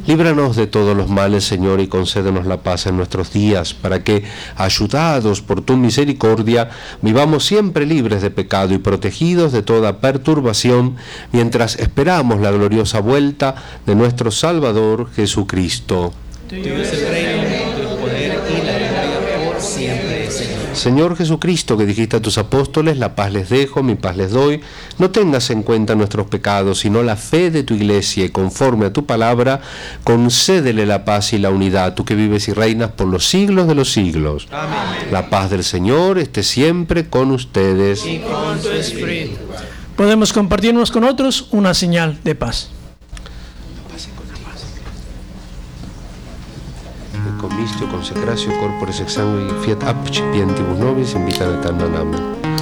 Líbranos de todos los males, Señor, y concédenos la paz en nuestros días, para que, ayudados por tu misericordia, vivamos siempre libres de pecado y protegidos de toda perturbación, mientras esperamos la gloriosa vuelta de nuestro Salvador Jesucristo. Tuyo es el reino, el poder y la gloria por siempre, Señor. Señor Jesucristo, que dijiste a tus apóstoles, la paz les dejo, mi paz les doy, no tengas en cuenta nuestros pecados, sino la fe de tu iglesia, y conforme a tu palabra, concédele la paz y la unidad, tú que vives y reinas por los siglos de los siglos. Amén. La paz del Señor esté siempre con ustedes. Y con tu espíritu. Podemos compartir unos con otros una señal de paz. Comistio consecratio corporis et sanguis fiat apcipientibus nobis in vita aeterna. Amen.